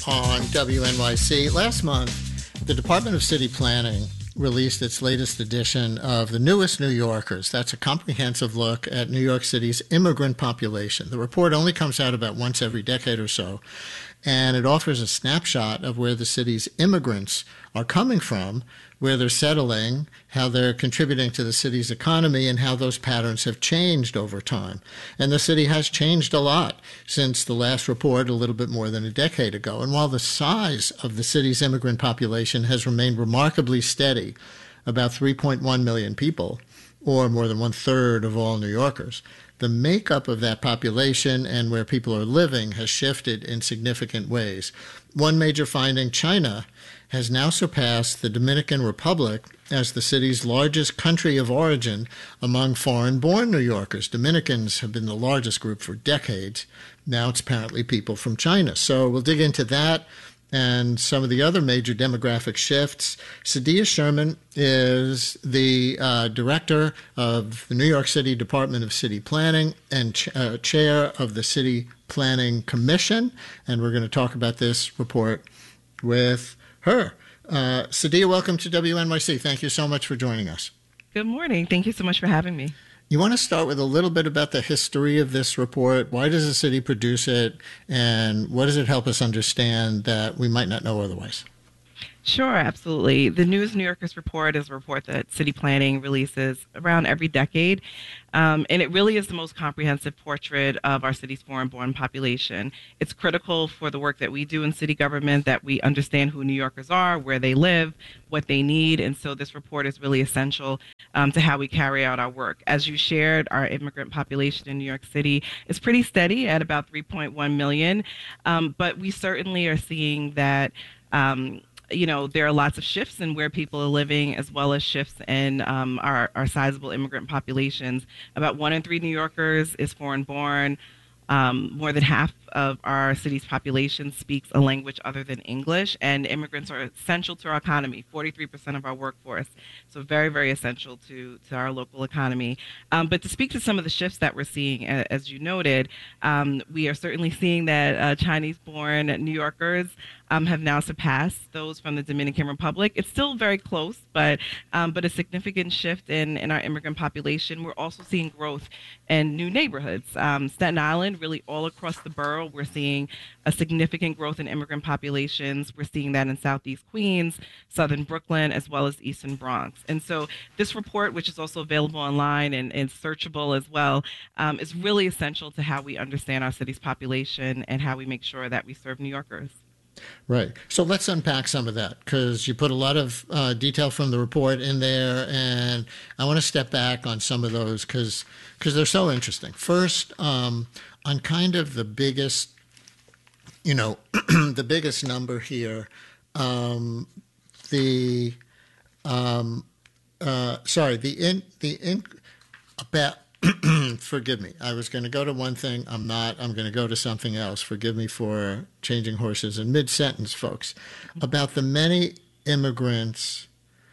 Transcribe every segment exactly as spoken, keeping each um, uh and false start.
on W N Y C. Last month, the Department of City Planning released its latest edition of the newest New Yorkers. That's a comprehensive look at New York City's immigrant population. The report only comes out about once every decade or so, and it offers a snapshot of where the city's immigrants are coming from, where they're settling, how they're contributing to the city's economy, and how those patterns have changed over time. And the city has changed a lot since the last report a little bit more than a decade ago. And while the size of the city's immigrant population has remained remarkably steady, about three point one million people, or more than one-third of all New Yorkers, the makeup of that population and where people are living has shifted in significant ways. One major finding, China has now surpassed the Dominican Republic as the city's largest country of origin among foreign-born New Yorkers. Dominicans have been the largest group for decades. Now it's apparently people from China. So we'll dig into that and some of the other major demographic shifts. Sadiya Sherman is the uh, director of the New York City Department of City Planning and ch- uh, chair of the City Planning Commission. And we're going to talk about this report with her. Uh, Sadiya, welcome to W N Y C. Thank you so much for joining us. Good morning. Thank you so much for having me. You want to start with a little bit about the history of this report? Why does the city produce it? And what does it help us understand that we might not know otherwise? Sure, absolutely. The News New Yorkers report is a report that city planning releases around every decade. Um, and it really is the most comprehensive portrait of our city's foreign-born population. It's critical for the work that we do in city government that we understand who New Yorkers are, where they live, what they need. And so this report is really essential um, to how we carry out our work. As you shared, our immigrant population in New York City is pretty steady at about three point one million. Um, but we certainly are seeing that um, you know, there are lots of shifts in where people are living, as well as shifts in um, our, our sizable immigrant populations. About one in three New Yorkers is foreign born. Um, more than half of our city's population speaks a language other than English, and immigrants are essential to our economy, forty-three percent of our workforce. So very, very essential to, to our local economy. Um, but to speak to some of the shifts that we're seeing, as you noted, um, we are certainly seeing that uh, Chinese-born New Yorkers um, have now surpassed those from the Dominican Republic. It's still very close, but um, but a significant shift in, in our immigrant population. We're also seeing growth in new neighborhoods. Um, Staten Island, really all across the borough, we're seeing a significant growth in immigrant populations. We're seeing that in Southeast Queens, Southern Brooklyn, as well as Eastern Bronx. And so this report, which is also available online and, and searchable as well, um, is really essential to how we understand our city's population and how we make sure that we serve New Yorkers. Right. So let's unpack some of that, because you put a lot of uh, detail from the report in there, and I want to step back on some of those because because they're so interesting. First, um, on kind of the biggest, you know, the biggest number here, um, the, um, uh, sorry, the in the in about. Forgive me. I was going to go to one thing. I'm not. I'm going to go to something else. Forgive me for changing horses in mid-sentence, folks. About the many immigrants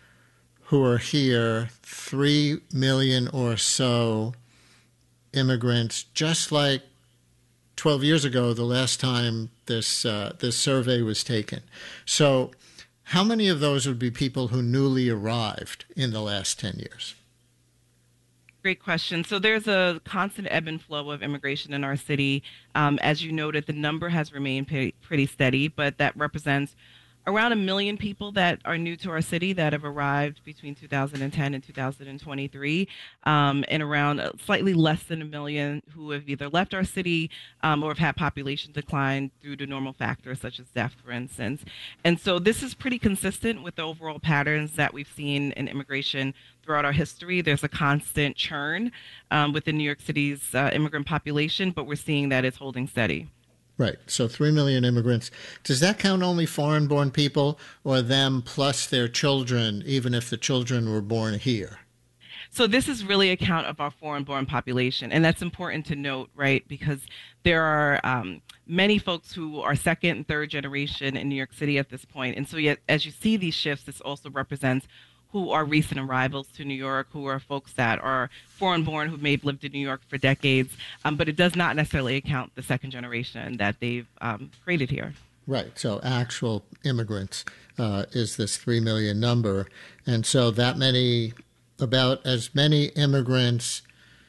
who are here, three million or so immigrants, just like twelve years ago, the last time this uh, this survey was taken. So how many of those would be people who newly arrived in the last ten years? Great question. So there's a constant ebb and flow of immigration in our city. Um, as you noted, the number has remained pretty, pretty steady, but that represents around a million people that are new to our city that have arrived between two thousand ten and two thousand twenty-three, um, and around slightly less than a million who have either left our city um, or have had population decline due to normal factors such as death, for instance. And so this is pretty consistent with the overall patterns that we've seen in immigration throughout our history. There's a constant churn um, within New York City's uh, immigrant population, but we're seeing that it's holding steady. Right. So three million immigrants. Does that count only foreign-born people, or them plus their children, even if the children were born here? So this is really a count of our foreign-born population, and that's important to note, right? Because there are um, many folks who are second and third generation in New York City at this point. And so yet, as you see these shifts, this also represents who are recent arrivals to New York, who are folks that are foreign-born who may have lived in New York for decades, um, but it does not necessarily account the second generation that they've um, created here. Right. So actual immigrants uh, is this three million number. And so that many, about as many immigrants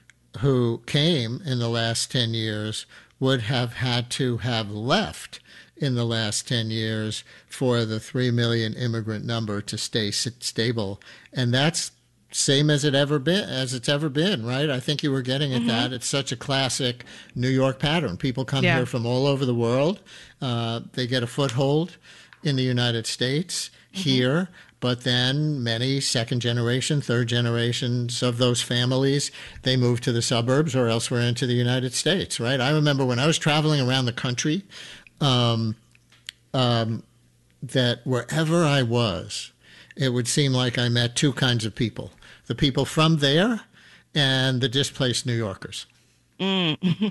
who came in the last ten years would have had to have left in the last ten years for the three million immigrant number to stay stable. And that's same as it ever been as it's ever been, right? I think you were getting at Mm-hmm. that. It's such a classic New York pattern. People come Yeah. here from all over the world. Uh, they get a foothold in the United States Mm-hmm. here, but then many second generation, third generations of those families, they move to the suburbs or elsewhere into the United States, right? I remember when I was traveling around the country, um, um, that wherever I was, it would seem like I met two kinds of people: the people from there and the displaced New Yorkers. Mm.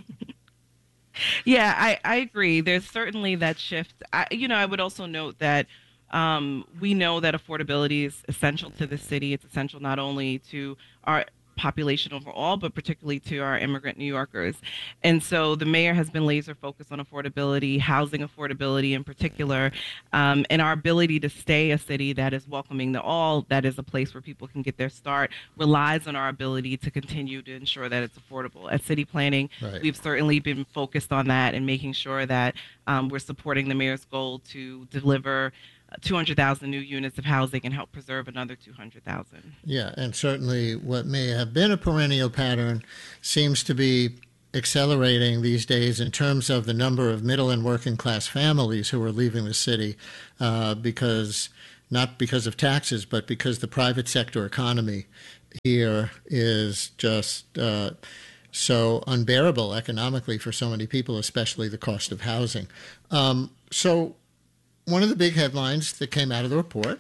Yeah, I, I agree. There's certainly that shift. I, you know, I would also note that um, we know that affordability is essential to the city. It's essential not only to our population overall, but particularly to our immigrant New Yorkers. And so the mayor has been laser focused on affordability, housing affordability in particular, um, and our ability to stay a city that is welcoming to all, that is a place where people can get their start, relies on our ability to continue to ensure that it's affordable. At City Planning, Right. we've certainly been focused on that and making sure that um, we're supporting the mayor's goal to deliver two hundred thousand new units of housing and help preserve another two hundred thousand. Yeah, and certainly what may have been a perennial pattern seems to be accelerating these days in terms of the number of middle and working class families who are leaving the city uh, because not because of taxes, but because the private sector economy here is just uh, so unbearable economically for so many people, especially the cost of housing. Um, so one of the big headlines that came out of the report,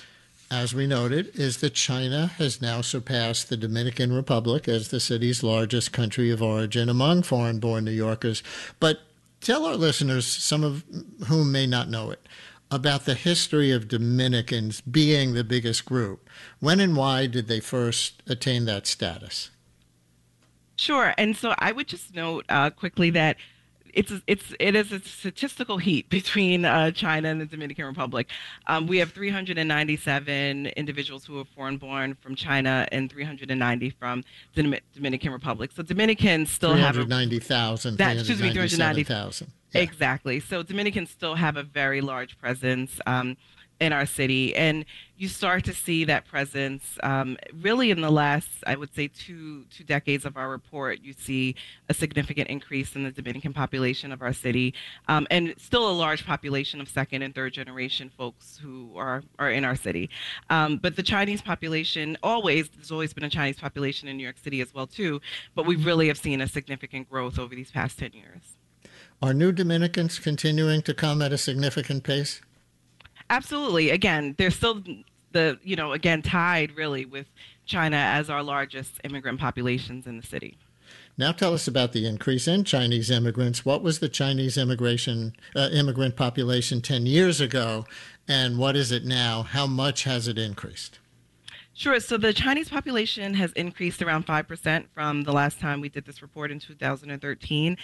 as we noted, is that China has now surpassed the Dominican Republic as the city's largest country of origin among foreign-born New Yorkers. But tell our listeners, some of whom may not know it, about the history of Dominicans being the biggest group. When and why did they first attain that status? Sure. And so I would just note uh, quickly that it's it's it is a statistical heat between uh, China and the Dominican Republic. Um, we have three hundred ninety-seven individuals who are foreign-born from China and three hundred ninety from the Dominican Republic. So Dominicans still have a, three hundred ninety thousand, that, excuse me, three hundred ninety three hundred ninety-seven thousand. Yeah. Exactly. So Dominicans still have a very large presence um, in our city, and you start to see that presence um, really in the last, I would say, two two decades of our report. You see a significant increase in the Dominican population of our city, um, and still a large population of second and third generation folks who are are in our city. Um, but the Chinese population, always there's always been a Chinese population in New York City as well too. But we really have seen a significant growth over these past ten years. Are new Dominicans continuing to come at a significant pace? Absolutely. Again, they're still the, you know, again, tied really with China as our largest immigrant populations in the city. Now tell us about the increase in Chinese immigrants. What was the Chinese immigration uh, immigrant population ten years ago, and what is it now? How much has it increased? Sure. So the Chinese population has increased around five percent from the last time we did this report in two thousand thirteen.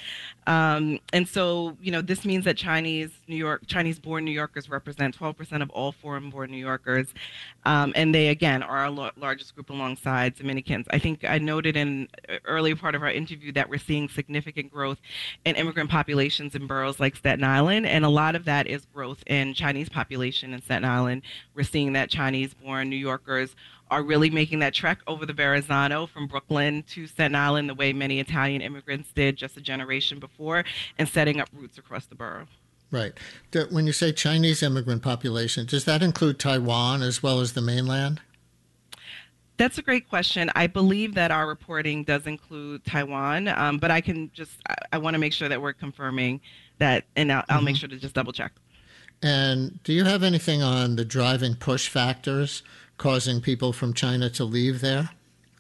Um, and so, you know, this means that Chinese New York, Chinese-born New Yorkers represent twelve percent of all foreign-born New Yorkers. Um, and they, again, are our lo- largest group alongside Dominicans. I think I noted in an earlier part of our interview that we're seeing significant growth in immigrant populations in boroughs like Staten Island. And a lot of that is growth in Chinese population in Staten Island. We're seeing that Chinese-born New Yorkers are really making that trek over the Verrazano from Brooklyn to Staten Island the way many Italian immigrants did just a generation before, and setting up roots across the borough. Right. When you say Chinese immigrant population, does that include Taiwan as well as the mainland? That's a great question. I believe that our reporting does include Taiwan, um, but I can just, I, I want to make sure that we're confirming that, and I'll, I'll mm-hmm. make sure to just double check. And do you have anything on the driving push factors causing people from China to leave there?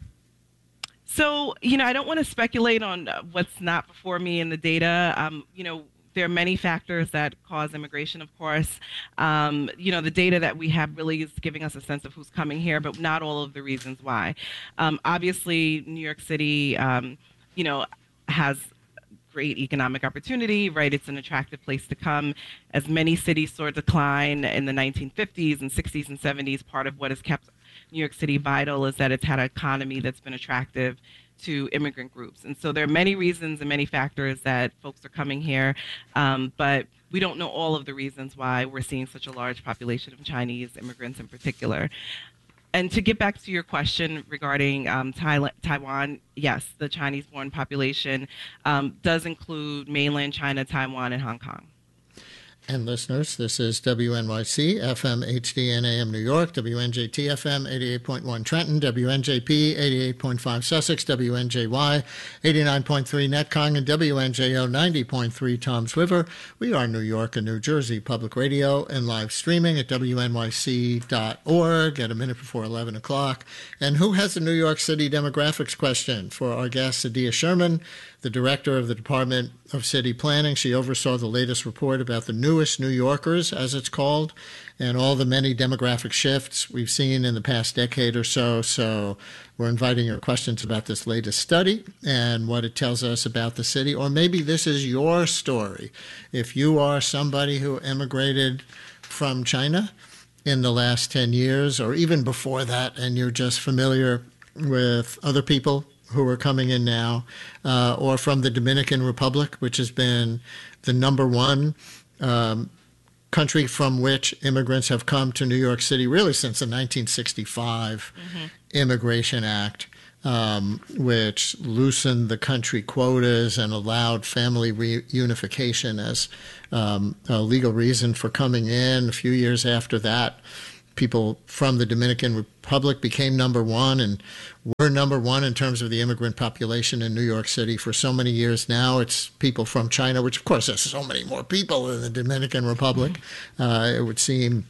So, you know, I don't want to speculate on what's not before me in the data. Um, you know, there are many factors that cause immigration, of course. Um, you know, the data that we have really is giving us a sense of who's coming here, but not all of the reasons why. Um, obviously, New York City, um, you know, has great economic opportunity, right? It's an attractive place to come. As many cities saw decline in the nineteen fifties and sixties and seventies, part of what has kept New York City vital is that it's had an economy that's been attractive to immigrant groups. And so there are many reasons and many factors that folks are coming here, um, but we don't know all of the reasons why we're seeing such a large population of Chinese immigrants in particular. And to get back to your question regarding um, Thailand, Taiwan, yes, the Chinese-born population um, does include mainland China, Taiwan, and Hong Kong. And listeners, this is W N Y C, F M, H D, and A M New York, W N J T F M, eighty-eight point one Trenton, W N J P, eighty-eight point five Sussex, W N J Y, eighty-nine point three Netcong, and W N J O, ninety point three Toms River. We are New York and New Jersey Public Radio and live streaming at W N Y C dot org at a minute before eleven o'clock. And who has the New York City demographics question for our guest, Sadia Sherman, the director of the Department of City Planning. She oversaw the latest report about the newest New Yorkers, as it's called, and all the many demographic shifts we've seen in the past decade or so. So we're inviting your questions about this latest study and what it tells us about the city. Or maybe this is your story. If you are somebody who immigrated from China in the last ten years or even before that, and you're just familiar with other people who are coming in now, uh, or from the Dominican Republic, which has been the number one um, country from which immigrants have come to New York City really since the nineteen sixty-five mm-hmm. Immigration Act, um, which loosened the country quotas and allowed family reunification as um, a legal reason for coming in. A few years after that, people from the Dominican Republic became number one, and we're number one in terms of the immigrant population in New York City for so many years now. It's people from China, which of course has so many more people in the Dominican Republic. Mm-hmm. Uh, it would seem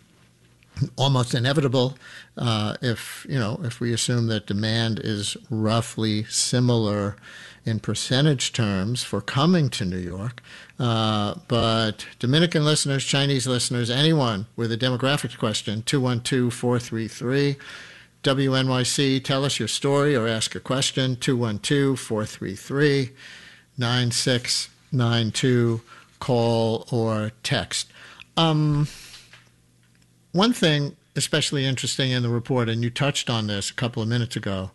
almost inevitable uh, if, you know, if we assume that demand is roughly similar in percentage terms for coming to New York. Uh, but Dominican listeners, Chinese listeners, anyone with a demographics question, two one two, four three three, W N Y C, tell us your story or ask a question, two one two, four three three, nine six nine two, call or text. Um, one thing especially interesting in the report, and you touched on this a couple of minutes ago,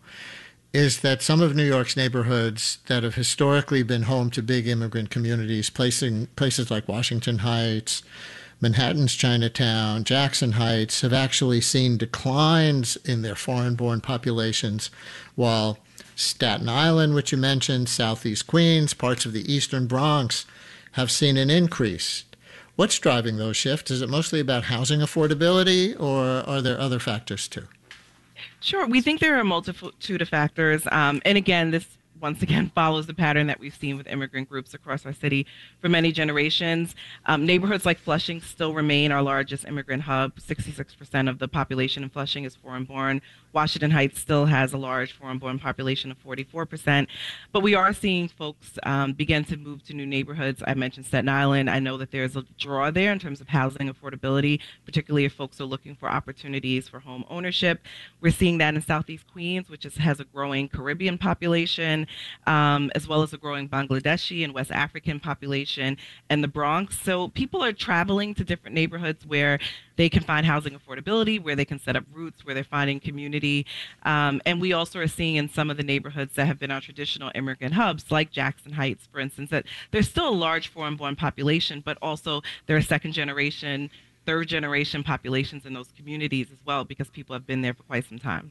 is that some of New York's neighborhoods that have historically been home to big immigrant communities, placing places like Washington Heights, Manhattan's Chinatown, Jackson Heights, have actually seen declines in their foreign-born populations, while Staten Island, which you mentioned, Southeast Queens, parts of the Eastern Bronx have seen an increase. What's driving those shifts? Is it mostly about housing affordability, or are there other factors too? Sure. We think there are a multitude of factors. Um, and again, this once again follows the pattern that we've seen with immigrant groups across our city for many generations. Um, neighborhoods like Flushing still remain our largest immigrant hub. sixty-six percent of the population in Flushing is foreign-born. Washington Heights still has a large foreign-born population of forty-four percent. But we are seeing folks um, begin to move to new neighborhoods. I mentioned Staten Island. I know that there's a draw there in terms of housing affordability, particularly if folks are looking for opportunities for home ownership. We're seeing that in Southeast Queens, which is, has a growing Caribbean population, um, as well as a growing Bangladeshi and West African population, and the Bronx. So people are traveling to different neighborhoods where they can find housing affordability, where they can set up roots, where they're finding community. Um, and we also are seeing in some of the neighborhoods that have been our traditional immigrant hubs, like Jackson Heights, for instance, that there's still a large foreign-born population, but also there are second-generation, third-generation populations in those communities as well, because people have been there for quite some time.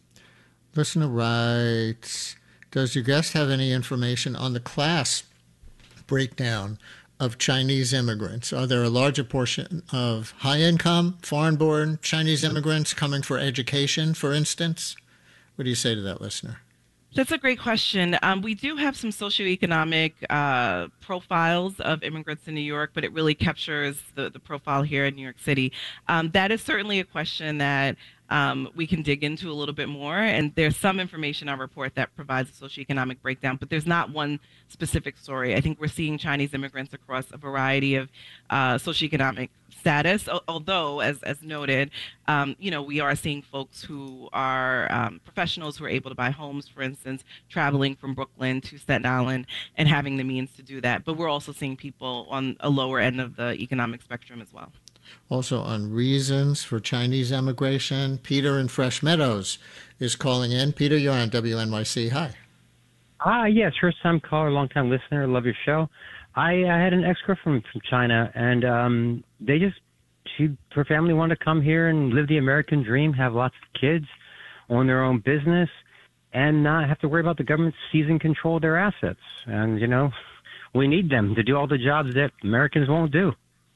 Listener writes, does your guest have any information on the class breakdown of Chinese immigrants? Are there a larger portion of high-income, foreign-born Chinese immigrants coming for education, for instance? What do you say to that listener? That's a great question. Um, we do have some socioeconomic uh, profiles of immigrants in New York, but it really captures the, the profile here in New York City. Um, that is certainly a question that um, we can dig into a little bit more. And there's some information in our report that provides a socioeconomic breakdown, but there's not one specific story. I think we're seeing Chinese immigrants across a variety of uh, socioeconomic status, although, as, as noted, um, you know, we are seeing folks who are um, professionals who are able to buy homes, for instance, traveling from Brooklyn to Staten Island and having the means to do that. But we're also seeing people on a lower end of the economic spectrum as well. Also on reasons for Chinese emigration, Peter in Fresh Meadows is calling in. Peter, you're on W N Y C. Hi. Ah, yes, first time caller, long time listener. Love your show. I uh, had an ex-girlfriend from China, and um, they just, she, her family wanted to come here and live the American dream, have lots of kids, own their own business, and not have to worry about the government seizing control of their assets. And, you know, we need them to do all the jobs that Americans won't do.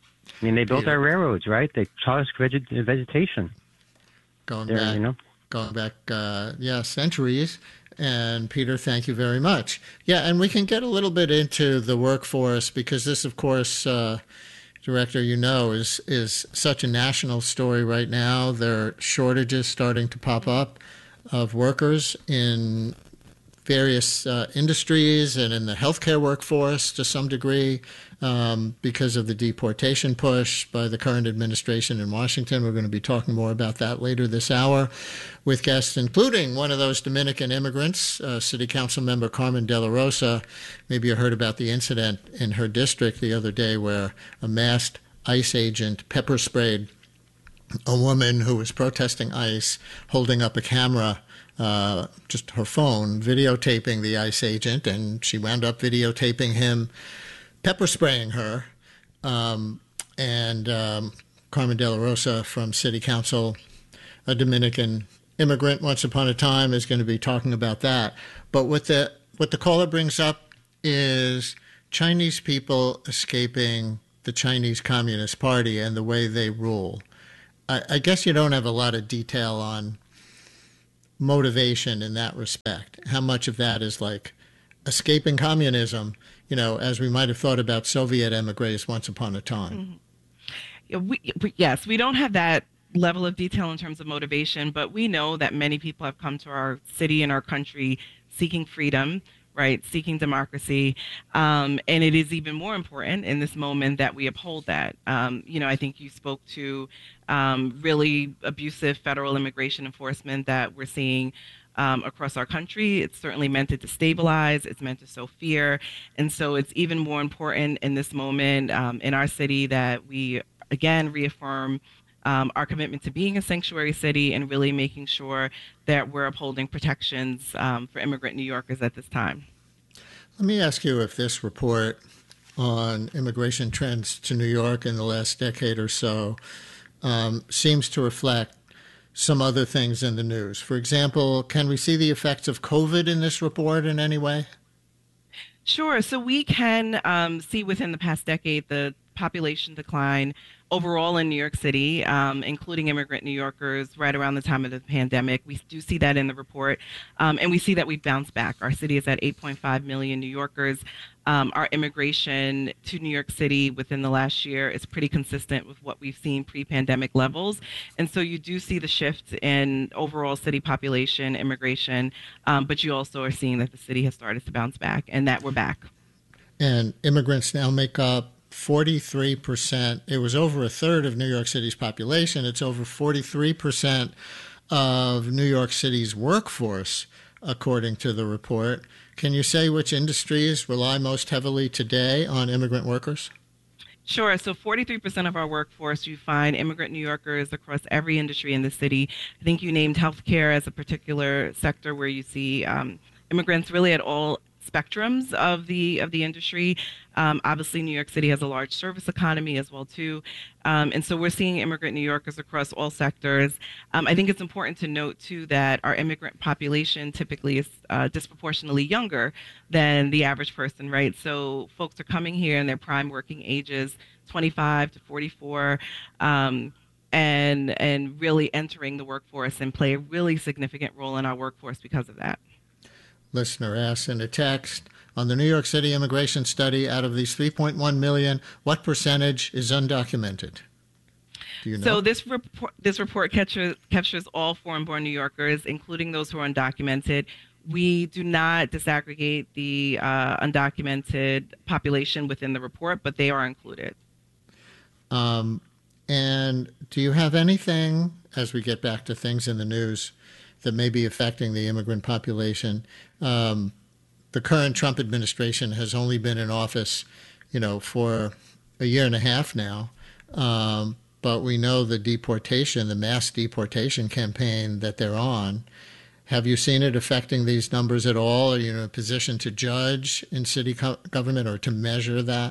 I mean, they built Peter. our railroads, right? They taught us veget- vegetation. Going there, back, you know? going back, uh, yeah, centuries. And Peter, thank you very much. Yeah, and we can get a little bit into the workforce because this, of course, uh, Director, you know, is is such a national story right now. There are shortages starting to pop up of workers in various uh, industries and in the healthcare workforce to some degree um, because of the deportation push by the current administration in Washington. We're going to be talking more about that later this hour with guests, including one of those Dominican immigrants, uh, City Council member Carmen De La Rosa. Maybe you heard about the incident in her district the other day where a masked ICE agent pepper sprayed a woman who was protesting ICE, holding up a camera, uh, just her phone, videotaping the ICE agent, and she wound up videotaping him pepper spraying her. Um, and um, Carmen De La Rosa from City Council, a Dominican immigrant once upon a time, is going to be talking about that. But what the what the caller brings up is Chinese people escaping the Chinese Communist Party and the way they rule. I, I guess you don't have a lot of detail on motivation in that respect. How much of that is like escaping communism, you know, as we might have thought about Soviet emigres once upon a time. Mm-hmm. Yeah, we, we, yes, we don't have that level of detail in terms of motivation, but we know that many people have come to our city and our country seeking freedom, right, seeking democracy, um, and it is even more important in this moment that we uphold that. Um, you know, I think you spoke to um, really abusive federal immigration enforcement that we're seeing Um, across our country. It's certainly meant to destabilize, it's meant to sow fear. And so it's even more important in this moment um, in our city that we, again, reaffirm um, our commitment to being a sanctuary city and really making sure that we're upholding protections um, for immigrant New Yorkers at this time. Let me ask you if this report on immigration trends to New York in the last decade or so um, seems to reflect some other things in the news. For example, can we see the effects of COVID in this report in any way? Sure. So we can um, see within the past decade the population decline overall in New York City, um, including immigrant New Yorkers, right around the time of the pandemic. We do see that in the report, um, and we see that we've bounced back. Our city is at eight point five million New Yorkers. Um, our immigration to New York City within the last year is pretty consistent with what we've seen pre-pandemic levels. And so you do see the shift in overall city population, immigration, um, but you also are seeing that the city has started to bounce back and that we're back. And immigrants now make up forty-three percent. It was over a third of New York City's population. It's over forty-three percent of New York City's workforce, according to the report. Can you say which industries rely most heavily today on immigrant workers? Sure. So forty-three percent of our workforce, you find immigrant New Yorkers across every industry in the city. I think you named healthcare as a particular sector where you see um, immigrants really at all spectrums of the of the industry. Um, obviously, New York City has a large service economy as well too, um, and so we're seeing immigrant New Yorkers across all sectors. Um, I think it's important to note too that our immigrant population typically is uh, disproportionately younger than the average person, right? So folks are coming here in their prime working ages, twenty-five to forty-four. Um, and and really entering the workforce and play a really significant role in our workforce because of that. Listener asks in a text, on the New York City immigration study, out of these three point one million, what percentage is undocumented? Do you know? So this report, this report captures, captures all foreign-born New Yorkers, including those who are undocumented. We do not disaggregate the uh, undocumented population within the report, but they are included. Um, and do you have anything, as we get back to things in the news, that may be affecting the immigrant population? Um, the current Trump administration has only been in office, you know, for a year and a half now. Um, but we know the deportation, the mass deportation campaign that they're on. Have you seen it affecting these numbers at all? Are you in a position to judge in city co- government or to measure that?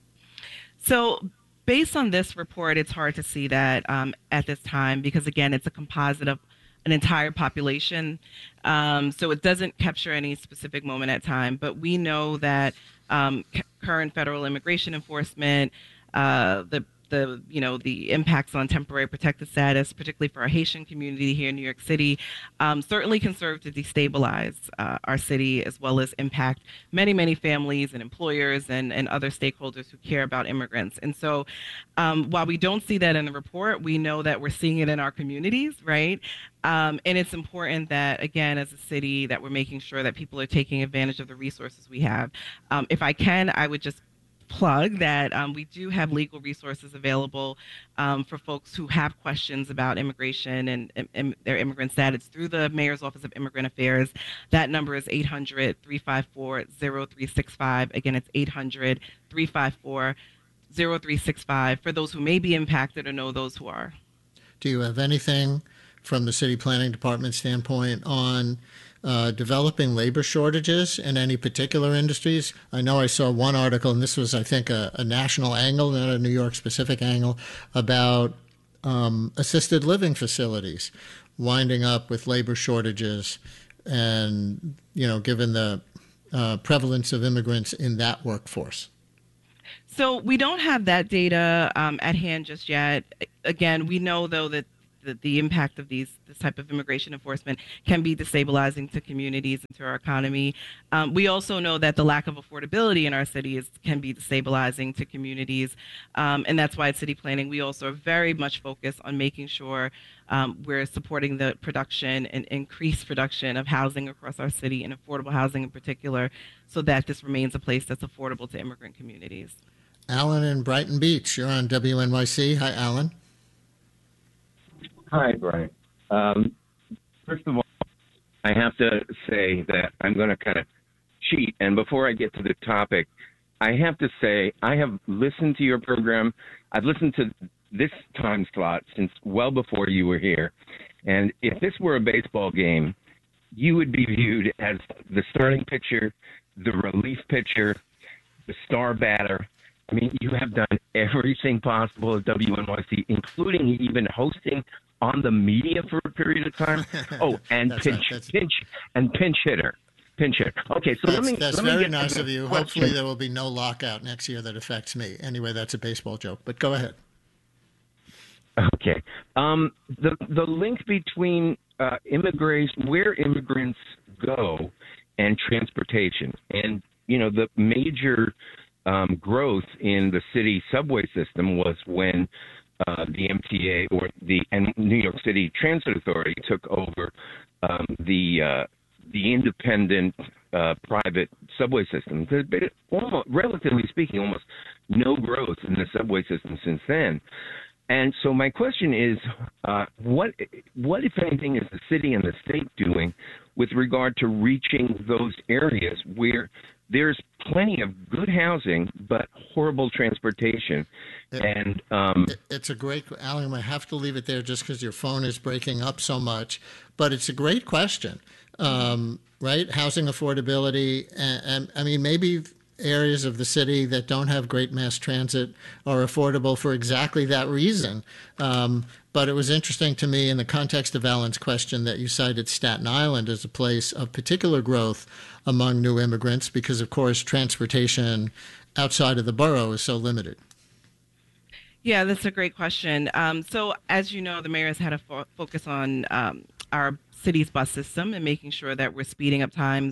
So based on this report, it's hard to see that um, at this time because, again, it's a composite of an entire population. Um, so it doesn't capture any specific moment at time. But we know that um, c- current federal immigration enforcement, uh, the the you know the impacts on temporary protected status, particularly for our Haitian community here in New York City, um, certainly can serve to destabilize uh, our city as well as impact many many families and employers and, and other stakeholders who care about immigrants. And so, um, while we don't see that in the report, we know that we're seeing it in our communities, right? Um, and it's important that, again, as a city, that we're making sure that people are taking advantage of the resources we have. Um, if I can, I would just plug that um, we do have legal resources available um, for folks who have questions about immigration and, and, and their immigrant status through the Mayor's Office of Immigrant Affairs. That number is eight hundred, three five four, zero three six five. Again, it's eight hundred, three five four, zero three six five for those who may be impacted or know those who are. Do you have anything from the city planning department standpoint on uh, developing labor shortages in any particular industries? I know I saw one article, and this was, I think, a, a national angle, not a New York specific angle, about um, assisted living facilities winding up with labor shortages and, you know, given the uh, prevalence of immigrants in that workforce. So we don't have that data um, at hand just yet. Again, we know, though, that the, the impact of these this type of immigration enforcement can be destabilizing to communities and to our economy. Um, we also know that the lack of affordability in our city is, can be destabilizing to communities, um, and that's why at City Planning we also are very much focused on making sure um, we're supporting the production and increased production of housing across our city and affordable housing in particular, so that this remains a place that's affordable to immigrant communities. Alan in Brighton Beach, you're on W N Y C. Hi, Alan. Hi, Brian. Um, first of all, I have to say that I'm going to kind of cheat. And before I get to the topic, I have to say I have listened to your program. I've listened to this time slot since well before you were here. And if this were a baseball game, you would be viewed as the starting pitcher, the relief pitcher, the star batter. I mean, you have done everything possible at W N Y C, including even hosting on the media for a period of time. Oh, and pinch, right. pinch, and pinch hitter, pinch hitter. Okay, so that's, let me. That's let very me get nice of you. question. Hopefully, there will be no lockout next year that affects me. Anyway, that's a baseball joke. But go ahead. Okay, um, the the link between uh, immigration, where immigrants go, and transportation, and you know the major um, growth in the city subway system was when uh, the M T A or the and New York City Transit Authority took over um, the uh, the independent uh, private subway system. There's been, almost, relatively speaking, almost no growth in the subway system since then. And so my question is, uh, what, what, if anything, is the city and the state doing with regard to reaching those areas where there's plenty of good housing but horrible transportation? It, and um, it, it's a great, Alan, I have to leave it there just because your phone is breaking up so much, but it's a great question, um, right? Housing affordability, and, and I mean, maybe areas of the city that don't have great mass transit are affordable for exactly that reason. Um, but it was interesting to me in the context of Alan's question that you cited Staten Island as a place of particular growth among new immigrants because, of course, transportation outside of the borough is so limited. Yeah, that's a great question. Um, so as you know, the mayor has had a fo- focus on um, our city's bus system and making sure that we're speeding up times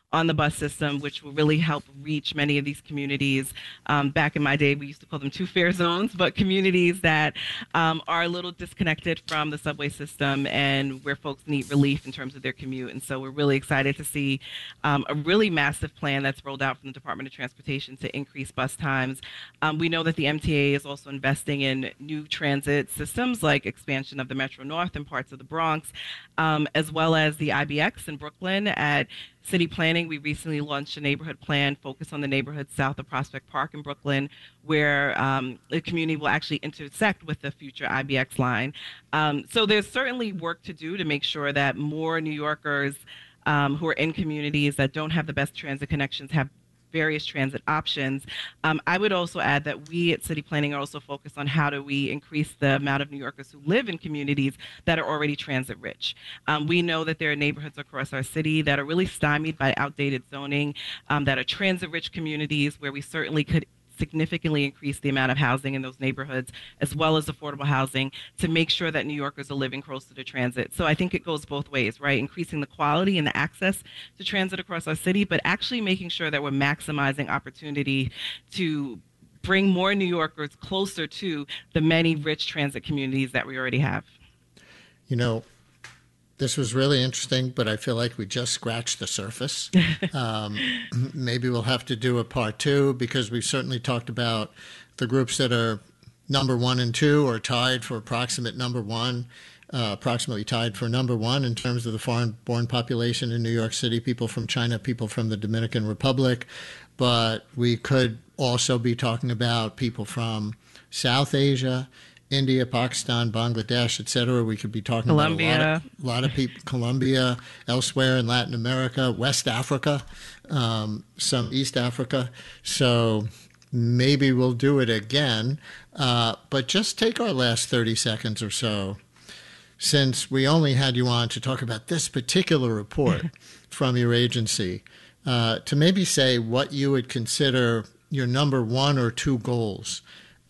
on the bus system, which will really help reach many of these communities. Um, back in my day, we used to call them two fare zones, but communities that um, are a little disconnected from the subway system and where folks need relief in terms of their commute. And so we're really excited to see um, a really massive plan that's rolled out from the Department of Transportation to increase bus times. Um, we know that the M T A is also investing in new transit systems like expansion of the Metro North and parts of the Bronx, um, as well as the I B X in Brooklyn. At City Planning, we recently launched a neighborhood plan focused on the neighborhood south of Prospect Park in Brooklyn, where um, the community will actually intersect with the future I B X line. Um, so there's certainly work to do to make sure that more New Yorkers um, who are in communities that don't have the best transit connections have various transit options. Um, I would also add that we at City Planning are also focused on how do we increase the amount of New Yorkers who live in communities that are already transit rich. Um, we know that there are neighborhoods across our city that are really stymied by outdated zoning, um, that are transit rich communities where we certainly could significantly increase the amount of housing in those neighborhoods, as well as affordable housing, to make sure that New Yorkers are living closer to transit. So I think it goes both ways, right? Increasing the quality and the access to transit across our city, but actually making sure that we're maximizing opportunity to bring more New Yorkers closer to the many rich transit communities that we already have. You know, this was really interesting, but I feel like we just scratched the surface. Um, maybe we'll have to do a part two, because we've certainly talked about the groups that are number one and two, or tied for approximate number one, uh, approximately tied for number one in terms of the foreign-born population in New York City, people from China, people from the Dominican Republic. But we could also be talking about people from South Asia, India, Pakistan, Bangladesh, et cetera. We could be talking Colombia. about a lot of, lot of people, Colombia, elsewhere in Latin America, West Africa, um, some East Africa. So maybe we'll do it again. Uh, but just take our last thirty seconds or so, since we only had you on to talk about this particular report from your agency, uh, to maybe say what you would consider your number one or two goals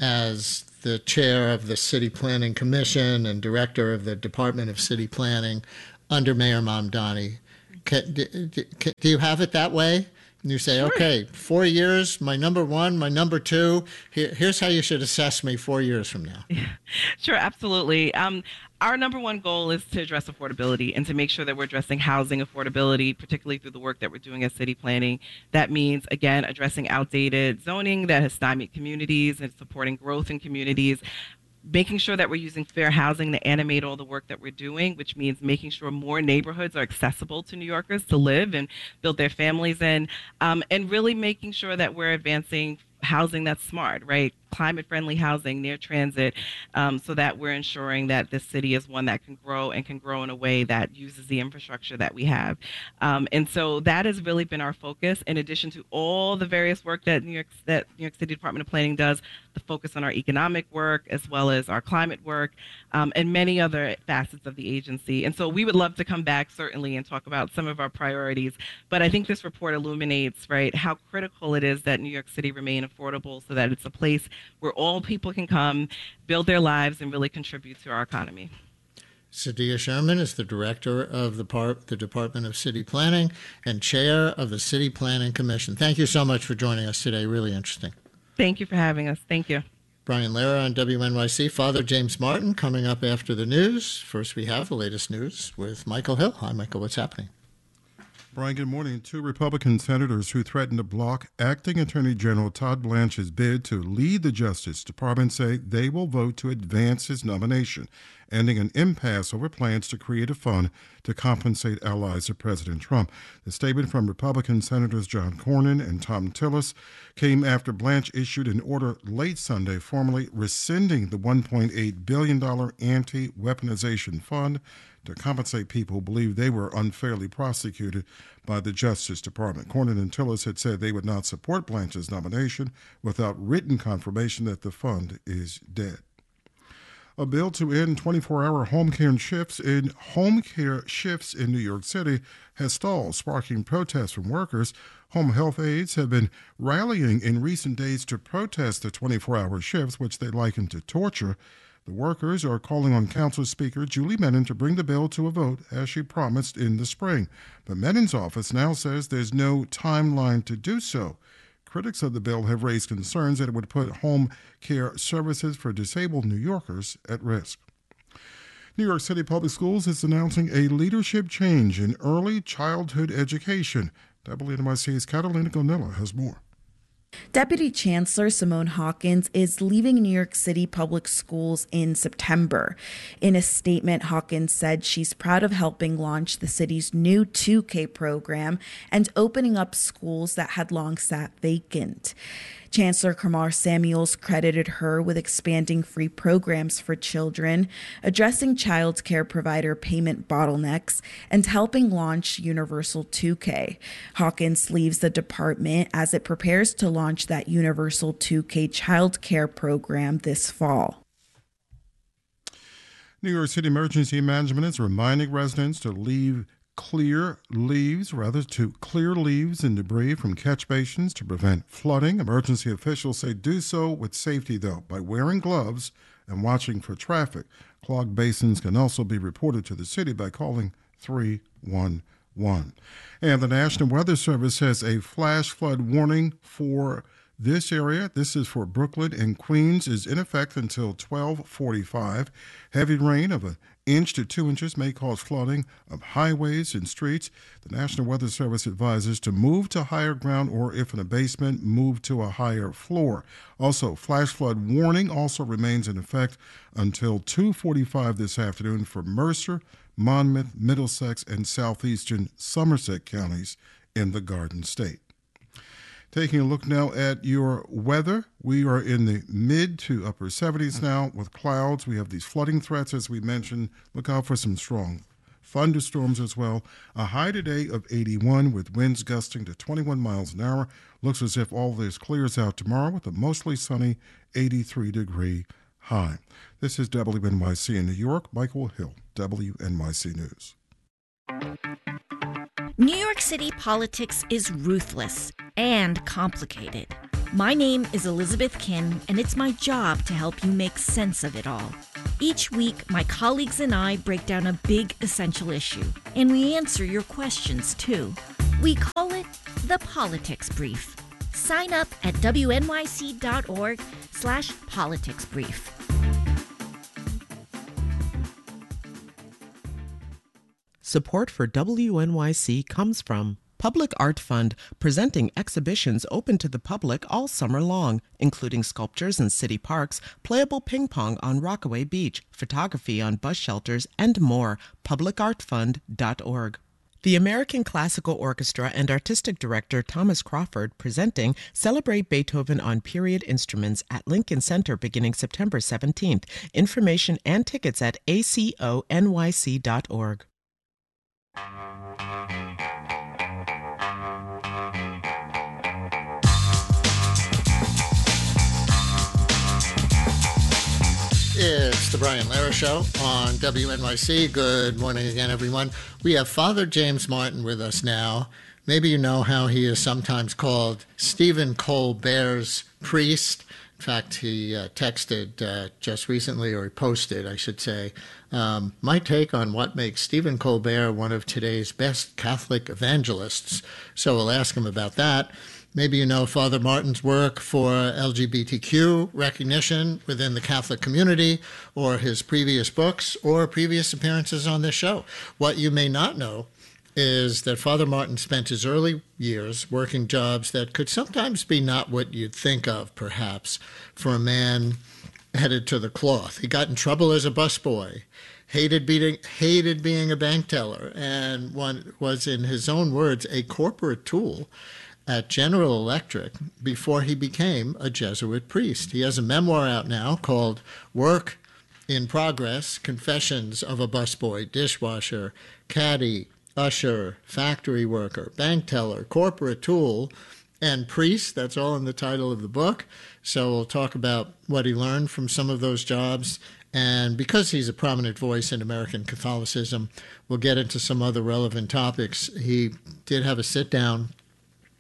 as the chair of the City Planning Commission and director of the Department of City Planning under Mayor Mamdani. Can, do, do you have it that way? And you say, sure. Okay, four years, my number one, my number two. Here, here's how you should assess me four years from now. Yeah, sure, absolutely. Um, our number one goal is to address affordability and to make sure that we're addressing housing affordability, particularly through the work that we're doing at City Planning. That means, again, addressing outdated zoning that has stymied communities and supporting growth in communities, making sure that we're using fair housing to animate all the work that we're doing, which means making sure more neighborhoods are accessible to New Yorkers to live and build their families in, um, and really making sure that we're advancing housing that's smart, right? Climate-friendly housing near transit, um, so that we're ensuring that this city is one that can grow and can grow in a way that uses the infrastructure that we have. Um, and so that has really been our focus, in addition to all the various work that New York, that New York City Department of Planning does, the focus on our economic work, as well as our climate work, um, and many other facets of the agency. And so we would love to come back, certainly, and talk about some of our priorities. But I think this report illuminates, right, how critical it is that New York City remain affordable, so that it's a place where all people can come, build their lives, and really contribute to our economy. Sadiya Sherman is the director of the, Par- the Department of City Planning and chair of the City Planning Commission. Thank you so much for joining us today. Really interesting. Thank you for having us. Thank you. Brian Lehrer on W N Y C. Father James Martin coming up after the news. First, we have the latest news with Michael Hill. Hi, Michael. What's happening? Brian, good morning. Two Republican senators who threatened to block Acting Attorney General Todd Blanche's bid to lead the Justice Department say they will vote to advance his nomination, ending an impasse over plans to create a fund to compensate allies of President Trump. The statement from Republican Senators John Cornyn and Tom Tillis came after Blanche issued an order late Sunday formally rescinding the one point eight billion dollars anti-weaponization fund to compensate people who believe they were unfairly prosecuted by the Justice Department. Cornyn and Tillis had said they would not support Blanche's nomination without written confirmation that the fund is dead. A bill to end twenty-four hour home care shifts in home care shifts in New York City has stalled, sparking protests from workers. Home health aides have been rallying in recent days to protest the twenty-four hour shifts, which they liken to torture. The workers are calling on Council Speaker Julie Menin to bring the bill to a vote as she promised in the spring. But Menin's office now says there's no timeline to do so. Critics of the bill have raised concerns that it would put home care services for disabled New Yorkers at risk. New York City Public Schools is announcing a leadership change in early childhood education. W N Y C's Catalina Gonella has more. Deputy Chancellor Simone Hawkins is leaving New York City Public Schools in September. In a statement, Hawkins said she's proud of helping launch the city's new two K program and opening up schools that had long sat vacant. Chancellor Kamar Samuels credited her with expanding free programs for children, addressing child care provider payment bottlenecks, and helping launch Universal two K. Hawkins leaves the department as it prepares to launch that Universal two K child care program this fall. New York City Emergency Management is reminding residents to leave clear leaves, rather to clear leaves and debris from catch basins to prevent flooding. Emergency officials say do so with safety, though, by wearing gloves and watching for traffic. Clogged basins can also be reported to the city by calling three one one. And the National Weather Service has a flash flood warning for this area. This is for Brooklyn and Queens, is in effect until twelve forty-five. Heavy rain of an inch to two inches may cause flooding of highways and streets. The National Weather Service advises to move to higher ground, or if in a basement, move to a higher floor. Also, flash flood warning also remains in effect until two forty-five this afternoon for Mercer, Monmouth, Middlesex, and southeastern Somerset counties in the Garden State. Taking a look now at your weather, we are in the mid to upper seventies now with clouds. We have these flooding threats, as we mentioned. Look out for some strong thunderstorms as well. A high today of eighty-one with winds gusting to twenty-one miles an hour. Looks as if all this clears out tomorrow with a mostly sunny eighty-three degree high. This is W N Y C in New York. Michael Hill, W N Y C News. New York City politics is ruthless and complicated. My name is Elizabeth Kin, and it's my job to help you make sense of it all. Each week, my colleagues and I break down a big essential issue, and we answer your questions, too. We call it the Politics Brief. Sign up at wnyc.org slash politics brief. Support for W N Y C comes from Public Art Fund, presenting exhibitions open to the public all summer long, including sculptures in city parks, playable ping pong on Rockaway Beach, photography on bus shelters, and more. public art fund dot org. The American Classical Orchestra and Artistic Director Thomas Crawford presenting Celebrate Beethoven on Period Instruments at Lincoln Center beginning September seventeenth. Information and tickets at A C O N Y C dot org. It's the Brian Lara Show on W N Y C. Good morning again, everyone. We have Father James Martin with us now. Maybe you know how he is sometimes called Stephen Colbert's priest. In fact, he uh, texted uh, just recently, or he posted, I should say, um, my take on what makes Stephen Colbert one of today's best Catholic evangelists. So we'll ask him about that. Maybe you know Father Martin's work for L G B T Q recognition within the Catholic community, or his previous books, or previous appearances on this show. What you may not know is that Father Martin spent his early years working jobs that could sometimes be not what you'd think of, perhaps, for a man headed to the cloth. He got in trouble as a busboy, hated being, hated being a bank teller, and one was, in his own words, a corporate tool at General Electric before he became a Jesuit priest. He has a memoir out now called Work in Progress, Confessions of a Busboy, Dishwasher, Caddy, Usher, Factory Worker, Bank Teller, Corporate Tool, and Priest. That's all in the title of the book. So we'll talk about what he learned from some of those jobs. And because he's a prominent voice in American Catholicism, we'll get into some other relevant topics. He did have a sit-down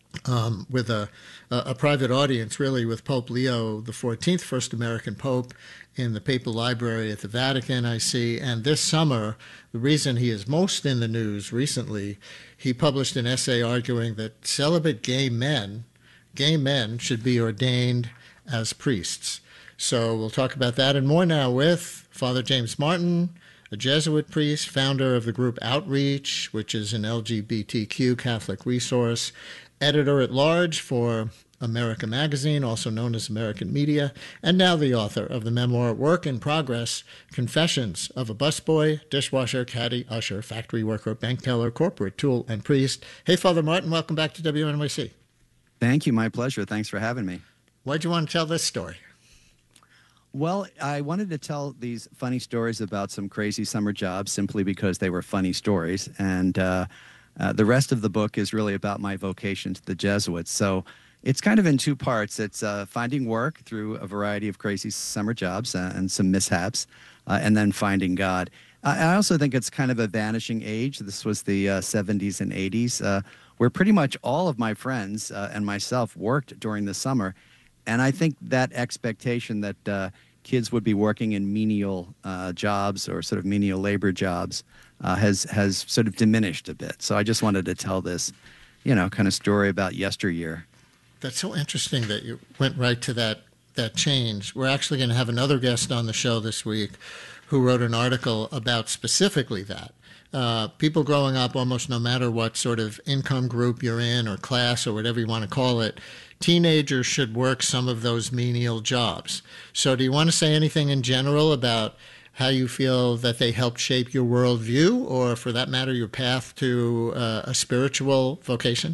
um, with a, a, a private audience, really, with Pope Leo the fourteenth, first American Pope, in the Papal Library at the Vatican, I see. And this summer, the reason he is most in the news recently, he published an essay arguing that celibate gay men, gay men should be ordained as priests. So we'll talk about that and more now with Father James Martin, a Jesuit priest, founder of the group Outreach, which is an L G B T Q Catholic resource, editor-at-large for America Magazine, also known as American Media, and now the author of the memoir Work in Progress, Confessions of a Busboy, Dishwasher, Caddy, Usher, Factory Worker, Bank Teller, Corporate Tool, and Priest. Hey, Father Martin, welcome back to W N Y C. Thank you. My pleasure. Thanks for having me. Why'd you want to tell this story? Well, I wanted to tell these funny stories about some crazy summer jobs simply because they were funny stories. And uh, uh, the rest of the book is really about my vocation to the Jesuits. So it's kind of in two parts. It's uh, finding work through a variety of crazy summer jobs uh, and some mishaps, uh, and then finding God. Uh, I also think it's kind of a vanishing age. This was the uh, seventies and eighties, uh, where pretty much all of my friends uh, and myself worked during the summer. And I think that expectation that uh, kids would be working in menial uh, jobs or sort of menial labor jobs uh, has has sort of diminished a bit. So I just wanted to tell this, you know, kind of story about yesteryear. That's so interesting that you went right to that that change. We're actually going to have another guest on the show this week who wrote an article about specifically that. Uh, people growing up, almost no matter what sort of income group you're in or class or whatever you want to call it, teenagers should work some of those menial jobs. So do you want to say anything in general about how you feel that they helped shape your worldview or, for that matter, your path to uh, a spiritual vocation?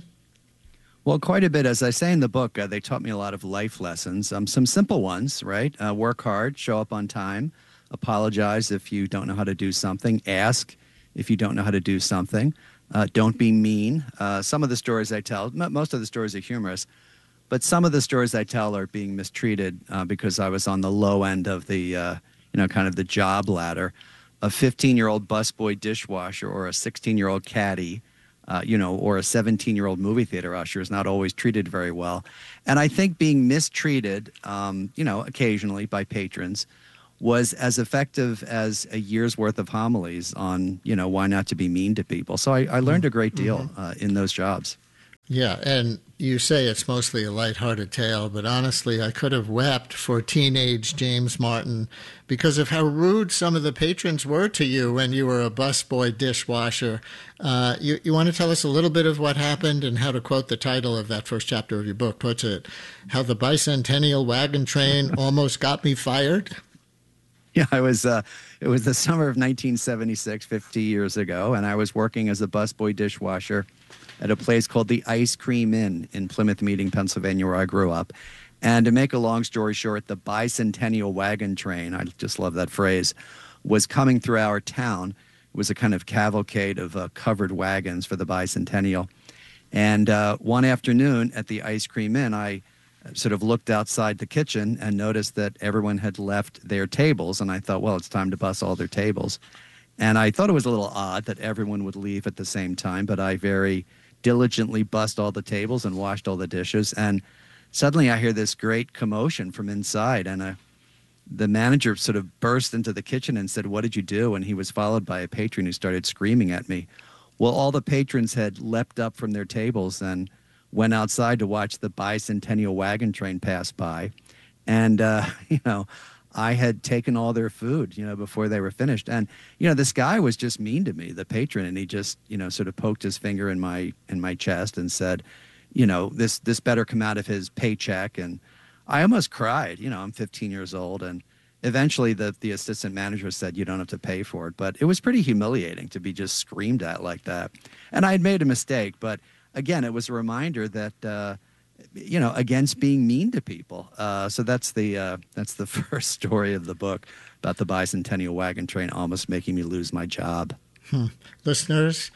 Well, quite a bit. As I say in the book, uh, they taught me a lot of life lessons, um, some simple ones, right? Uh, work hard, show up on time, apologize if you don't know how to do something, ask if you don't know how to do something, uh, don't be mean. Uh, some of the stories I tell, m- most of the stories are humorous, but some of the stories I tell are being mistreated uh, because I was on the low end of the, uh, you know, kind of the job ladder. A fifteen-year-old busboy dishwasher or a sixteen-year-old caddy, uh, you know, or a seventeen-year-old movie theater usher is not always treated very well. And I think being mistreated, um, you know, occasionally by patrons was as effective as a year's worth of homilies on, you know, why not to be mean to people. So I, I learned a great deal mm-hmm. uh, in those jobs. Yeah, and you say it's mostly a lighthearted tale, but honestly, I could have wept for teenage James Martin because of how rude some of the patrons were to you when you were a busboy dishwasher. Uh, you, you want to tell us a little bit of what happened and how to quote the title of that first chapter of your book puts it, how the bicentennial wagon train almost got me fired? Yeah, I was. Uh, it was the summer of nineteen seventy-six, fifty years ago, and I was working as a busboy dishwasher at a place called the Ice Cream Inn in Plymouth Meeting, Pennsylvania, where I grew up. And to make a long story short, the bicentennial wagon train, I just love that phrase, was coming through our town. It was a kind of cavalcade of uh, covered wagons for the bicentennial. And uh, one afternoon at the Ice Cream Inn, I sort of looked outside the kitchen and noticed that everyone had left their tables. And I thought, well, it's time to bus all their tables. And I thought it was a little odd that everyone would leave at the same time, but I very diligently bussed all the tables and washed all the dishes. And suddenly I hear this great commotion from inside. And a, the manager sort of burst into the kitchen and said, "What did you do?" And he was followed by a patron who started screaming at me. Well, all the patrons had leapt up from their tables and went outside to watch the bicentennial wagon train pass by. And, uh, you know, I had taken all their food, you know, before they were finished. And, you know, this guy was just mean to me, the patron, and he just, you know, sort of poked his finger in my in my chest and said, you know, this this better come out of his paycheck. And I almost cried. You know, I'm fifteen years old. And eventually the, the assistant manager said, you don't have to pay for it. But it was pretty humiliating to be just screamed at like that. And I had made a mistake. But again, it was a reminder that, uh, you know, against being mean to people. Uh, so that's the uh, that's the first story of the book about the bicentennial wagon train almost making me lose my job. Hmm. Listeners,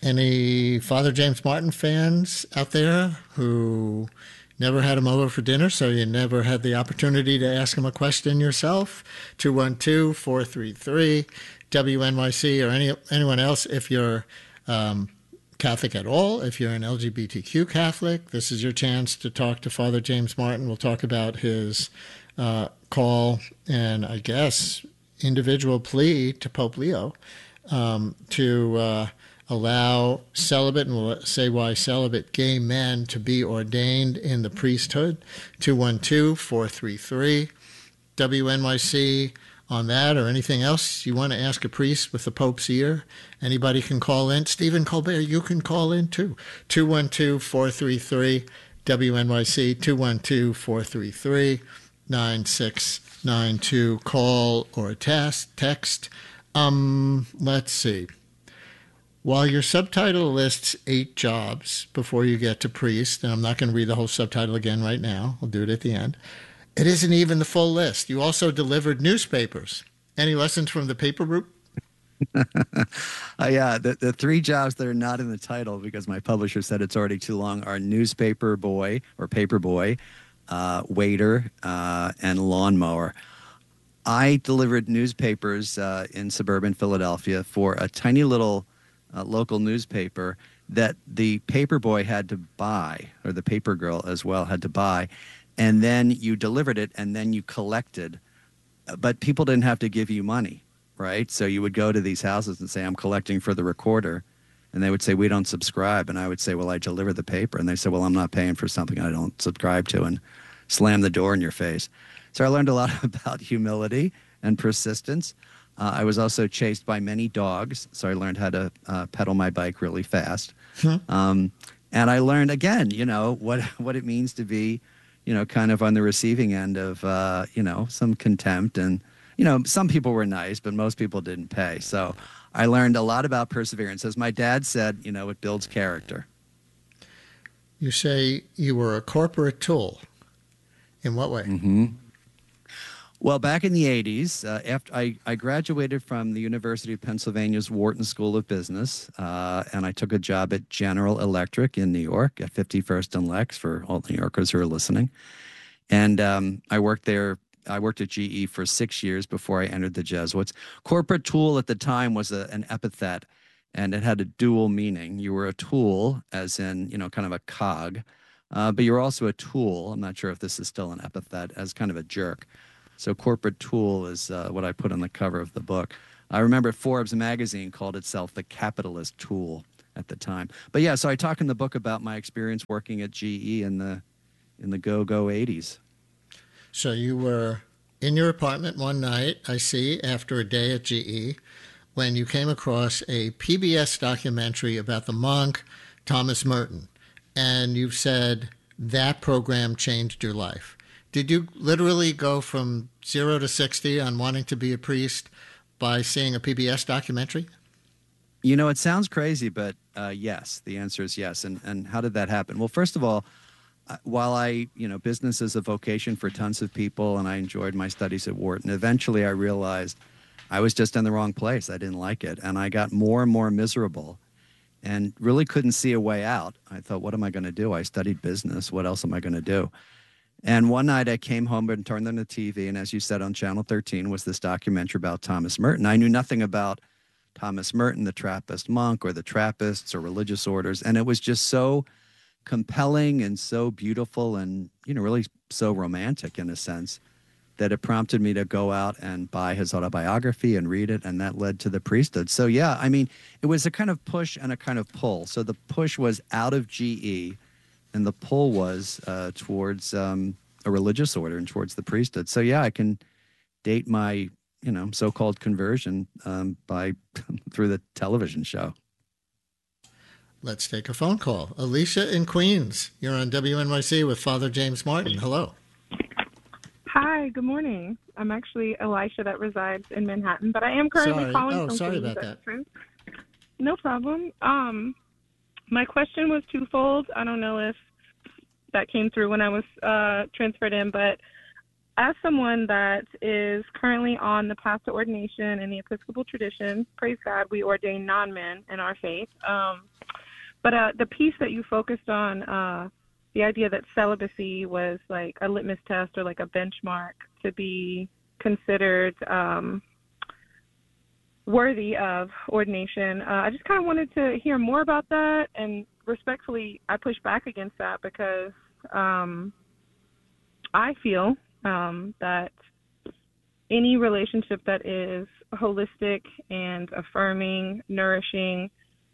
any Father James Martin fans out there who never had him over for dinner, so you never had the opportunity to ask him a question yourself? two one two, four three three, W N Y C, or any anyone else if you're um, Catholic at all, if you're an L G B T Q Catholic, this is your chance to talk to Father James Martin. We'll talk about his uh, call and, I guess, individual plea to Pope Leo um, to uh, allow celibate, and we'll say why celibate, gay men to be ordained in the priesthood. two one two, four three three, W N Y C on that, or anything else you want to ask a priest with the Pope's ear. Anybody can call in. Stephen Colbert, you can call in too. two one two, four three three, W N Y C, two one two, four three three, nine six nine two. Call or text. text. Um, let's see. While your subtitle lists eight jobs before you get to priest, and I'm not going to read the whole subtitle again right now, I'll do it at the end, it isn't even the full list. You also delivered newspapers. Any lessons from the paper route? uh, yeah, the, the three jobs that are not in the title, because my publisher said it's already too long, are newspaper boy or paper boy, uh, waiter, uh, and lawnmower. I delivered newspapers uh, in suburban Philadelphia for a tiny little uh, local newspaper that the paper boy had to buy, or the paper girl as well had to buy, and then you delivered it, and then you collected. But people didn't have to give you money, right? So you would go to these houses and say, I'm collecting for the recorder, and they would say, we don't subscribe. And I would say, well, I deliver the paper. And they said, well, I'm not paying for something I don't subscribe to, and slam the door in your face. So I learned a lot about humility and persistence. Uh, I was also chased by many dogs, so I learned how to uh, pedal my bike really fast. Hmm. Um, and I learned, again, you know, what what it means to be, you know, kind of on the receiving end of, uh, you know, some contempt. And, you know, some people were nice, but most people didn't pay. So I learned a lot about perseverance. As my dad said, you know, it builds character. You say you were a corporate tool. In what way? Mm-hmm. Well, back in the eighties, uh, after I, I graduated from the University of Pennsylvania's Wharton School of Business, uh, and I took a job at General Electric in New York at fifty-first and Lex, for all New Yorkers who are listening. And um, I worked there. I worked at G E for six years before I entered the Jesuits. Corporate tool at the time was a, an epithet, and it had a dual meaning. You were a tool, as in, you know, kind of a cog, uh, but you were also a tool. I'm not sure if this is still an epithet, as kind of a jerk. So corporate tool is uh, what I put on the cover of the book. I remember Forbes magazine called itself the capitalist tool at the time. But yeah, so I talk in the book about my experience working at G E in the in the go-go eighties. So you were in your apartment one night, I see, after a day at G E, when you came across a P B S documentary about the monk Thomas Merton. And you said that program changed your life. Did you literally go from zero to sixty on wanting to be a priest by seeing a P B S documentary? You know, it sounds crazy, but uh, yes, the answer is yes. And and how did that happen? Well, first of all, uh, while I, you know, business is a vocation for tons of people, and I enjoyed my studies at Wharton, eventually I realized I was just in the wrong place. I didn't like it. And I got more and more miserable and really couldn't see a way out. I thought, what am I going to do? I studied business. What else am I going to do? And one night I came home and turned on the T V, and as you said, on Channel thirteen was this documentary about Thomas Merton. I knew nothing about Thomas Merton, the Trappist monk, or the Trappists, or religious orders, and it was just so compelling and so beautiful and, you know, really so romantic in a sense that it prompted me to go out and buy his autobiography and read it, and that led to the priesthood. So, yeah, I mean, it was a kind of push and a kind of pull. So the push was out of G E, and the pull was uh, towards um, a religious order and towards the priesthood. So, yeah, I can date my, you know, so-called conversion um, by through the television show. Let's take a phone call. Alicia in Queens, you're on W N Y C with Father James Martin. Hello. Hi, good morning. I'm actually Elisha that resides in Manhattan, but I am currently sorry. calling oh, from sorry Queens. about that. No problem. Um, my question was twofold. I don't know if that came through when I was uh, transferred in, but as someone that is currently on the path to ordination in the Episcopal tradition, praise God, we ordain non-men in our faith. Um, but uh, the piece that you focused on, uh, the idea that celibacy was like a litmus test or like a benchmark to be considered um, worthy of ordination. Uh, I just kind of wanted to hear more about that, and respectfully, I push back against that because um, I feel um, that any relationship that is holistic and affirming, nourishing,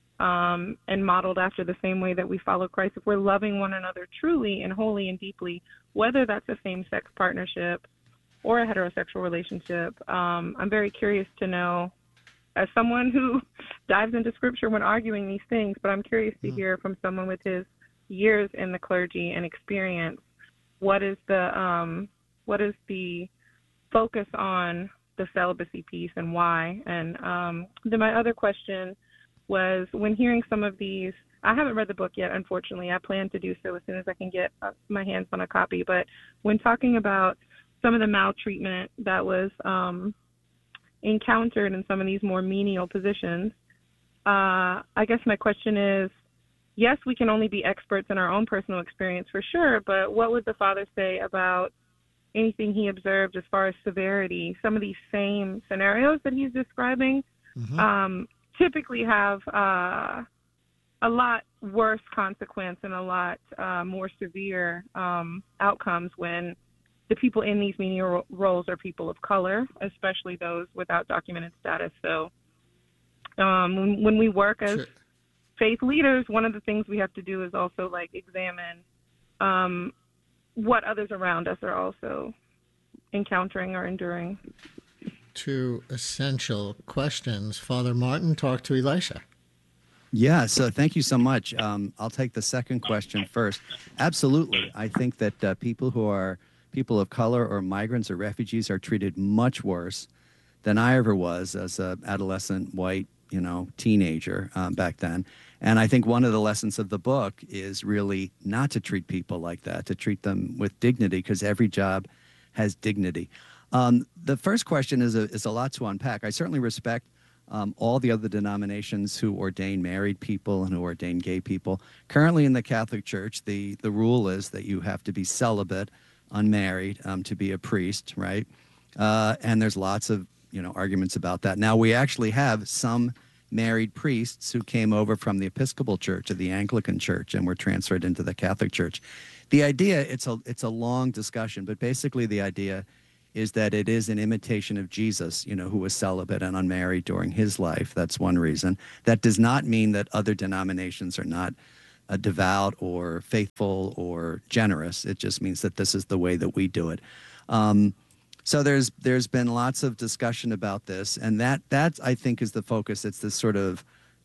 um, and modeled after the same way that we follow Christ, if we're loving one another truly and wholly and deeply, whether that's a same-sex partnership or a heterosexual relationship, um, I'm very curious to know, as someone who dives into Scripture when arguing these things, but I'm curious to hear from someone with his years in the clergy and experience, what is the um, what is the focus on the celibacy piece and why? And um, then my other question was, when hearing some of these, I haven't read the book yet, unfortunately. I plan to do so as soon as I can get uh, my hands on a copy. But when talking about some of the maltreatment that was um, encountered in some of these more menial positions, uh, I guess my question is, yes, we can only be experts in our own personal experience for sure, but what would the father say about anything he observed as far as severity? Some of these same scenarios that he's describing mm-hmm. um, typically have uh, a lot worse consequence and a lot uh, more severe um, outcomes when the people in these menial roles are people of color, especially those without documented status. So um, when, when we work as sure. faith leaders, one of the things we have to do is also like examine um, what others around us are also encountering or enduring. Two essential questions. Father Martin, talk to Elisha. Yeah, so thank you so much. Um, I'll take the second question first. Absolutely. I think that uh, people who are people of color or migrants or refugees are treated much worse than I ever was as an adolescent white, you know, teenager um, back then. And I think one of the lessons of the book is really not to treat people like that, to treat them with dignity, because every job has dignity. Um, the first question is a, is a lot to unpack. I certainly respect um, all the other denominations who ordain married people and who ordain gay people. Currently in the Catholic Church, the, the rule is that you have to be celibate, unmarried, um, to be a priest, right? Uh, and there's lots of, you know, arguments about that. Now, we actually have some married priests who came over from the Episcopal Church or the Anglican Church and were transferred into the Catholic Church. The idea, it's a, it's a long discussion, but basically the idea is that it is an imitation of Jesus, you know, who was celibate and unmarried during his life. That's one reason. That does not mean that other denominations are not uh, devout or faithful or generous. It just means that this is the way that we do it. Um, so there's there's been lots of discussion about this, and that that I think is the focus. It's this sort of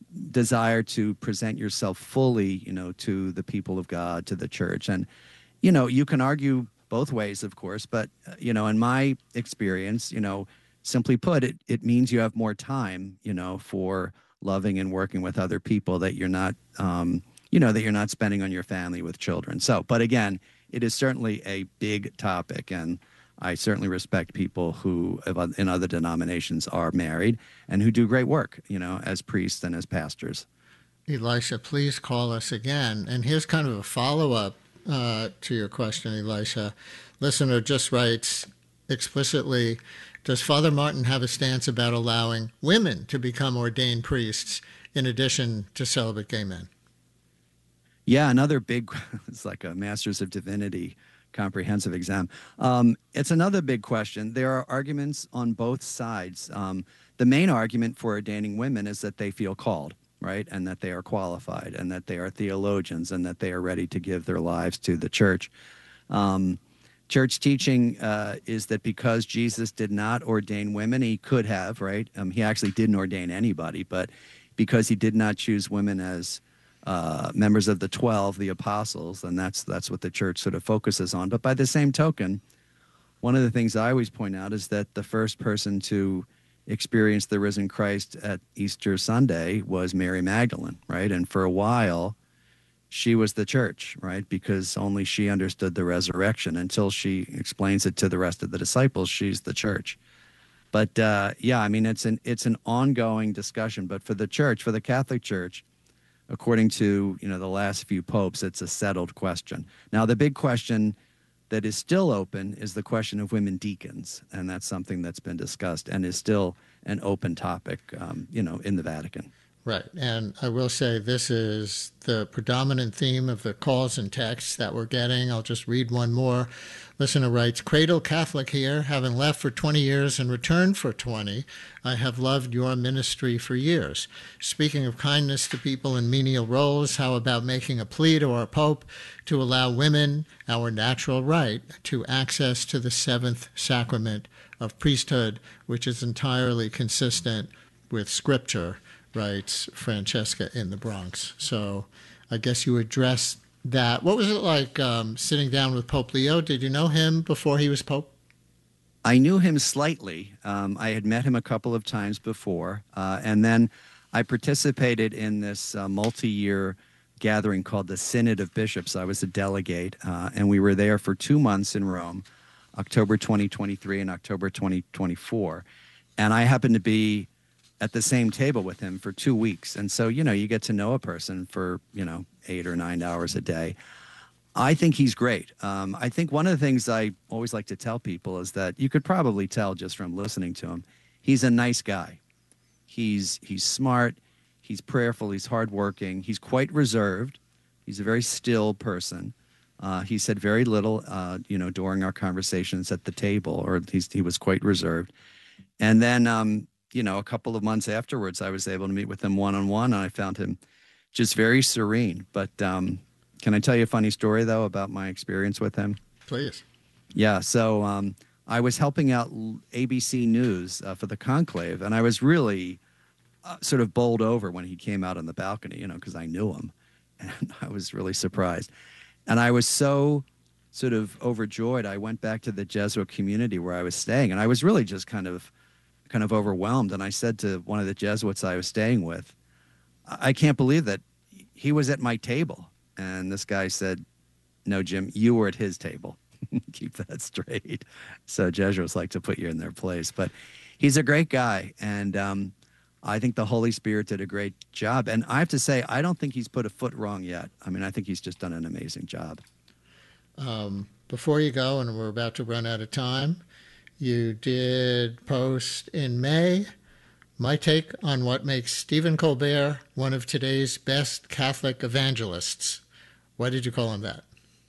desire to present yourself fully, you know, to the people of God, to the church. And, you know, you can argue both ways, of course, but, uh, you know, in my experience, you know, simply put, it, it means you have more time, you know, for loving and working with other people that you're not, um, you know, that you're not spending on your family with children. So, but again, it is certainly a big topic, and I certainly respect people who in other denominations are married and who do great work, you know, as priests and as pastors. Elisha, please call us again. And here's kind of a follow-up uh, to your question, Elisha. Listener just writes explicitly, does Father Martin have a stance about allowing women to become ordained priests in addition to celibate gay men? Yeah, another big, it's like a Masters of Divinity comprehensive exam. Um, it's another big question. There are arguments on both sides. Um, the main argument for ordaining women is that they feel called, right, and that they are qualified, and that they are theologians, and that they are ready to give their lives to the church. Um, church teaching uh, is that because Jesus did not ordain women, he could have, right? Um, he actually didn't ordain anybody, but because he did not choose women as Uh, members of the twelve, the apostles, and that's that's what the church sort of focuses on. But by the same token, one of the things I always point out is that the first person to experience the risen Christ at Easter Sunday was Mary Magdalene, right? And for a while, she was the church, right? Because only she understood the resurrection. Until she explains it to the rest of the disciples, she's the church. But uh, yeah, I mean, it's an it's an ongoing discussion. But for the church, for the Catholic Church, according to, you know, the last few popes, it's a settled question. Now, the big question that is still open is the question of women deacons, and that's something that's been discussed and is still an open topic, um, you know, in the Vatican. Right. And I will say this is the predominant theme of the calls and texts that we're getting. I'll just read one more. Listener writes, Cradle Catholic here, having left for twenty years and returned for twenty. I have loved your ministry for years. Speaking of kindness to people in menial roles, how about making a plea to our Pope to allow women, our natural right, to access to the seventh sacrament of priesthood, which is entirely consistent with Scripture, writes Francesca in the Bronx. So I guess you addressed that. What was it like um, sitting down with Pope Leo? Did you know him before he was Pope? I knew him slightly. Um, I had met him a couple of times before. Uh, and then I participated in this uh, multi-year gathering called the Synod of Bishops. I was a delegate, uh, and we were there for two months in Rome, October twenty twenty-three and October twenty twenty-four. And I happened to be at the same table with him for two weeks. And so, you know, you get to know a person for, you know, eight or nine hours a day. I think he's great. Um, I think one of the things I always like to tell people is that you could probably tell just from listening to him, he's a nice guy. He's he's smart, he's prayerful, he's hardworking, he's quite reserved. He's a very still person. Uh, he said very little, uh, you know, during our conversations at the table, or at least he was quite reserved. And then, um, you know, a couple of months afterwards, I was able to meet with him one-on-one, and I found him just very serene. But um, can I tell you a funny story, though, about my experience with him? Please. Yeah, so um, I was helping out A B C News uh, for the conclave, and I was really uh, sort of bowled over when he came out on the balcony, you know, because I knew him, and I was really surprised. And I was so sort of overjoyed, I went back to the Jesuit community where I was staying, and I was really just kind of kind of overwhelmed. And I said to one of the Jesuits I was staying with, I can't believe that he was at my table. And this guy said, no, Jim, you were at his table. Keep that straight. So Jesuits like to put you in their place. But he's a great guy. And um, I think the Holy Spirit did a great job. And I have to say, I don't think he's put a foot wrong yet. I mean, I think he's just done an amazing job. Um, before you go, and we're about to run out of time, you did post in May my take on what makes Stephen Colbert one of today's best Catholic evangelists. Why did you call him that?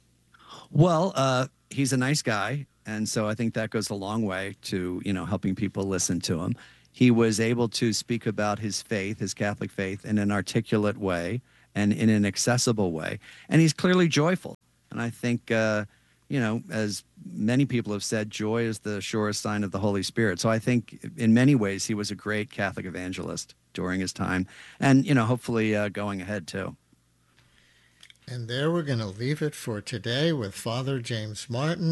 Well, uh, he's a nice guy, and so I think that goes a long way to, you know, helping people listen to him. He was able to speak about his faith, his Catholic faith, in an articulate way and in an accessible way, and he's clearly joyful. And I think, uh, you know, as many people have said, joy is the surest sign of the Holy Spirit. So I think in many ways he was a great Catholic evangelist during his time, and, you know, hopefully uh, going ahead too. And there we're going to leave it for today with Father James Martin.